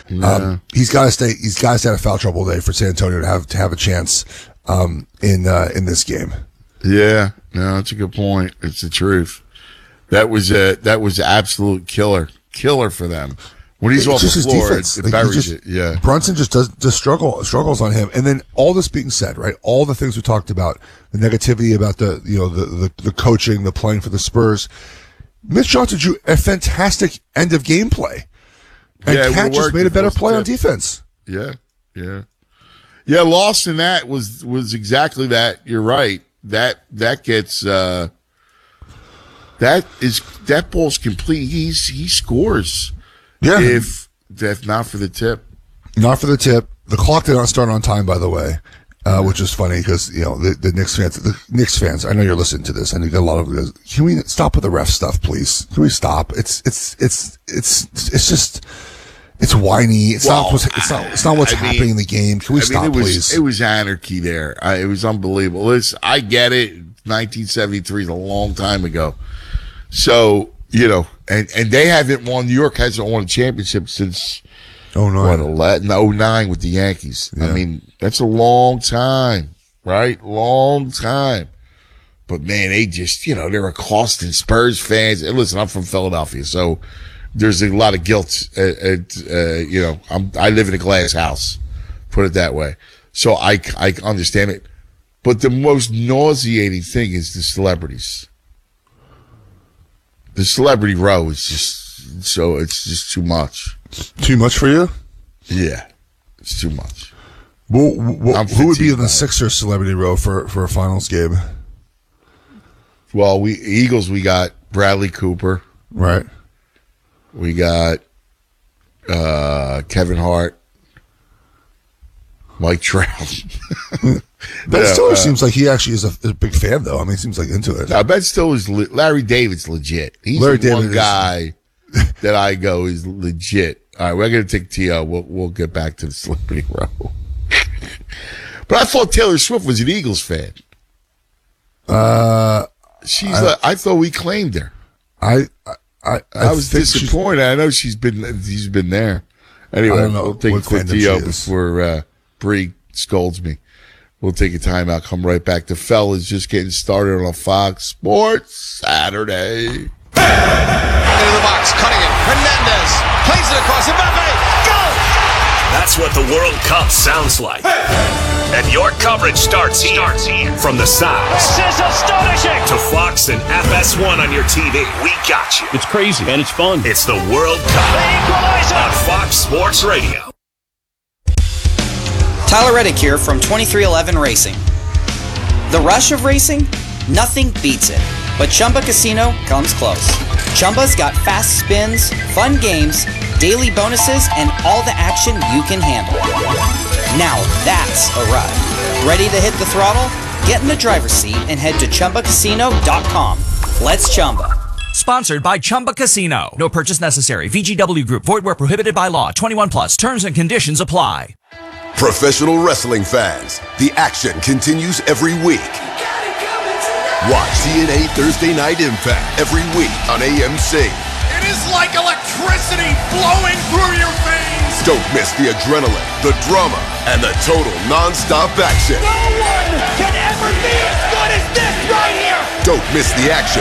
He's got to stay. He's got to stay out of foul trouble today for San Antonio to have a chance in this game. Yeah, no, that's a good point. It's the truth. That was absolute killer for them. When he's off the floor, it buries it. Yeah, Brunson just struggles on him. And then all this being said, right? All the things we talked about, the negativity about the coaching, the playing for the Spurs. Mitch Johnson drew a fantastic end of game play, and Cat just made a better play on defense. Yeah. Lost in that was exactly that. You're right. That gets that ball's complete. He scores. Yeah. If not for the tip. Not for the tip. The clock did not start on time, by the way, which is funny because, the Knicks fans, I know you're listening to this, and you get a lot of them. Can we stop with the ref stuff, please? Can we stop? It's just, it's whiny. It's not what's happening in the game. Can we stop, please? It was anarchy there. It was unbelievable. I get it. 1973 is a long time ago. So, and they haven't won. New York hasn't won a championship since 09 with the Yankees. Yeah. I mean, that's a long time, right? Long time. But man, they just, they're accosting Spurs fans. And listen, I'm from Philadelphia, so there's a lot of guilt. I live in a glass house, put it that way. So I understand it. But the most nauseating thing is the celebrities. The celebrity row is it's just too much. Too much for you? Yeah, it's too much. Who would be in the Sixers celebrity row for a finals game? Well, Eagles, we got Bradley Cooper. Right. We got Kevin Hart, Mike Trout. Ben Stiller seems like he actually is a big fan, though. I mean, he seems like into it. No, Ben Stiller's Larry David's legit. He's the one guy that I go is legit. All right, we're going to take T.O. We'll get back to the celebrity row. But I thought Taylor Swift was an Eagles fan. I thought we claimed her. I was disappointed. I know she's been there. Anyway, we'll take a quick T.O. before Bree scolds me. We'll take a timeout. Come right back. The fellas just getting started on a Fox Sports Saturday. Into the box, cutting it. Hernandez plays it across. Mbappe, go! That's what the World Cup sounds like. And your coverage starts here. From the sounds. This is astonishing. To Fox and FS1 on your TV. We got you. It's crazy and it's fun. It's the World Cup on Fox Sports Radio. Tyler Reddick here from 2311 Racing. The rush of racing? Nothing beats it. But Chumba Casino comes close. Chumba's got fast spins, fun games, daily bonuses, and all the action you can handle. Now that's a ride. Ready to hit the throttle? Get in the driver's seat and head to ChumbaCasino.com. Let's Chumba. Sponsored by Chumba Casino. No purchase necessary. VGW Group. Void where prohibited by law. 21 plus. Terms and conditions apply. Professional wrestling fans, the action continues every week. Watch TNA Thursday Night Impact every week on AMC. It is like electricity flowing through your veins. Don't miss the adrenaline, the drama, and the total non-stop action. No one can ever be as good as this right here. Don't miss the action